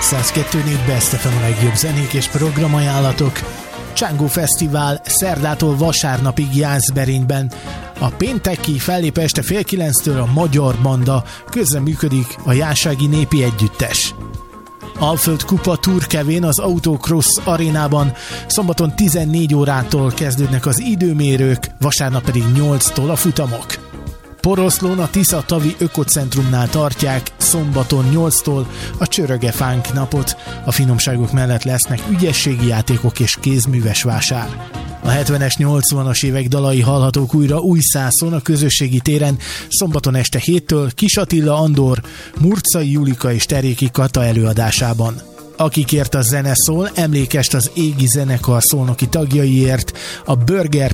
102.4 Best FM a legjobb zenék és programajánlatok. Csángó Fesztivál szerdától vasárnapig Jászberényben. A pénteki fellép este 8:30-től a Magyar Banda, közreműködik a Jászági Népi Együttes. Alföld Kupa Turkevén az Autocross arénában szombaton 14 órától kezdődnek az időmérők, vasárnap pedig 8-tól a futamok. Poroszlón a Tisza Tavi Ökocentrumnál tartják szombaton 8-tól a Csörögefánk napot. A finomságok mellett lesznek ügyességi játékok és kézműves vásár. A 70-es, 80-as évek dalai hallhatók újra Újszászon a közösségi téren szombaton este 7-től Kis Attila Andor, Murczai Julika és Teréki Kata előadásában. Akikért a zene szól, emlékest az Égi Zenekar szolnoki tagjaiért, a Burger